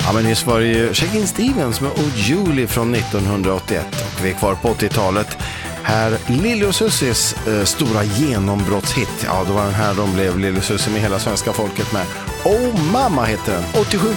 Ja, men nyss var det ju Shakin' Stevens med Oh Julie från 1981 och vi är kvar på 80-talet. Här Lili och Susis stora genombrottshit. Ja, då var den här de blev Lili och Susie med hela svenska folket med. Oh Mamma heter den, 87.